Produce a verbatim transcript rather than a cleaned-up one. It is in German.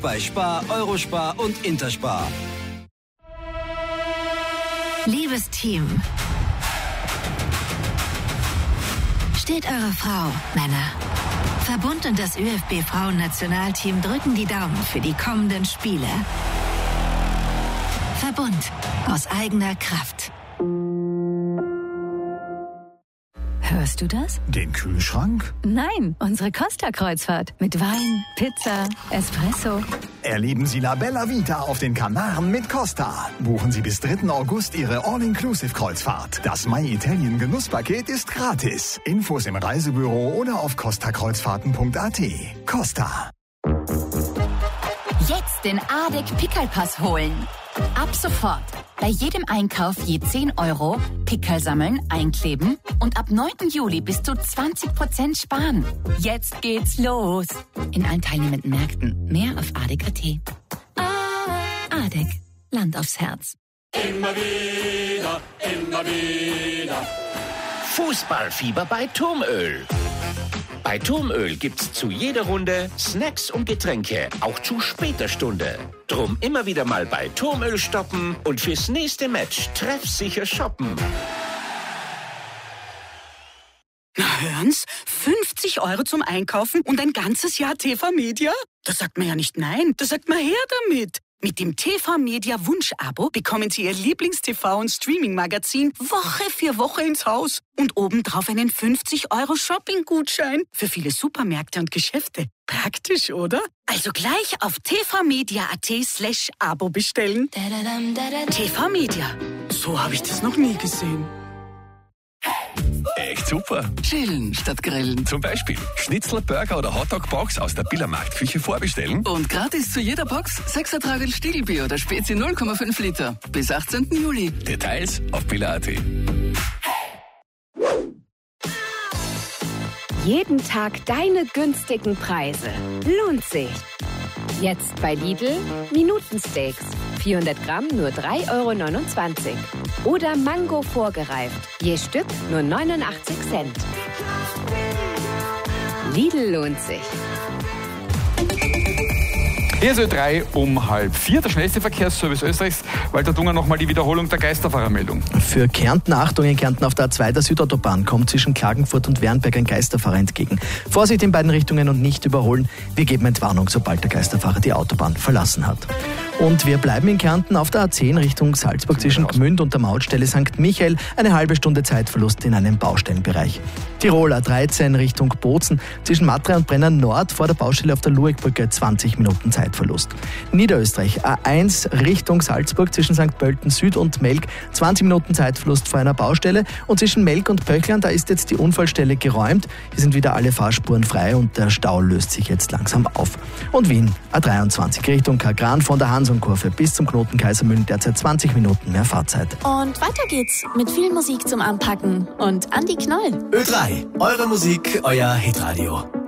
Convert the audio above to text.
Bei Spar, Eurospar und Interspar. Liebes Team, steht eure Frau, Männer. Verbund und das ÖFB-Frauen-Nationalteam drücken die Daumen für die kommenden Spiele. Verbund aus eigener Kraft. Hörst du das? Den Kühlschrank? Nein, unsere Costa-Kreuzfahrt. Mit Wein, Pizza, Espresso. Erleben Sie La Bella Vita auf den Kanaren mit Costa. Buchen Sie bis dritten August Ihre All-Inclusive-Kreuzfahrt. Das My Italien Genusspaket ist gratis. Infos im Reisebüro oder auf costa kreuzfahrten punkt a t. Costa. Jetzt den Adek Pickelpass holen. Ab sofort. Bei jedem Einkauf je zehn Euro, Pickel sammeln, einkleben und ab neunten Juli bis zu zwanzig Prozent sparen. Jetzt geht's los. In allen teilnehmenden Märkten. Mehr auf adek punkt a t. Adek. Land aufs Herz. Immer wieder, immer wieder. Fußballfieber bei Turmöl. Bei Turmöl gibt's zu jeder Runde Snacks und Getränke, auch zu später Stunde. Drum immer wieder mal bei Turmöl stoppen und fürs nächste Match treffsicher shoppen. Na hören's, fünfzig Euro zum Einkaufen und ein ganzes Jahr T V Media? Da sagt man ja nicht nein, da sagt man her damit. Mit dem T V Media Wunsch-Abo bekommen Sie Ihr Lieblings-T V- und Streaming-Magazin Woche für Woche ins Haus. Und obendrauf einen fünfzig Euro Shopping-Gutschein für viele Supermärkte und Geschäfte. Praktisch, oder? Also gleich auf tvmedia.at slash Abo bestellen. T V Media. So habe ich das noch nie gesehen. Echt super. Chillen statt grillen. Zum Beispiel Schnitzel, Burger oder Hotdog-Box aus der Billermarktküche vorbestellen. Und gratis zu jeder Box sechser Tragel Stiegelbier oder Spezi null Komma fünf Liter. Bis achtzehnten Juli. Details auf biller punkt a t. Jeden Tag deine günstigen Preise. Lohnt sich. Jetzt bei Lidl Minutensteaks. vierhundert Gramm nur drei Euro neunundzwanzig. Oder Mango vorgereift. Je Stück nur neunundachtzig Cent. Lidl lohnt sich. Hier ist Ö drei um halb vier, der schnellste Verkehrsservice Österreichs. Walter Dunger, nochmal die Wiederholung der Geisterfahrermeldung. Für Kärnten, Achtung, in Kärnten auf der A zwei der Südautobahn kommt zwischen Klagenfurt und Wernberg ein Geisterfahrer entgegen. Vorsicht in beiden Richtungen und nicht überholen. Wir geben Entwarnung, sobald der Geisterfahrer die Autobahn verlassen hat. Und wir bleiben in Kärnten auf der A zehn Richtung Salzburg zwischen Gmünd und der Mautstelle Sankt Michael. Eine halbe Stunde Zeitverlust in einem Baustellenbereich. Tirol A dreizehn Richtung Bozen zwischen Matre und Brenner Nord vor der Baustelle auf der Luegbrücke zwanzig Minuten Zeitverlust. Niederösterreich A eins Richtung Salzburg zwischen Sankt Pölten Süd und Melk zwanzig Minuten Zeitverlust vor einer Baustelle. Und zwischen Melk und Pöchlern, da ist jetzt die Unfallstelle geräumt. Hier sind wieder alle Fahrspuren frei und der Stau löst sich jetzt langsam auf. Und Wien A dreiundzwanzig Richtung Kagran von der Hansonkurve bis zum Knoten Kaisermühlen derzeit zwanzig Minuten mehr Fahrzeit. Und weiter geht's mit viel Musik zum Anpacken und Andi Knoll. Ö drei, eure Musik, euer Hitradio.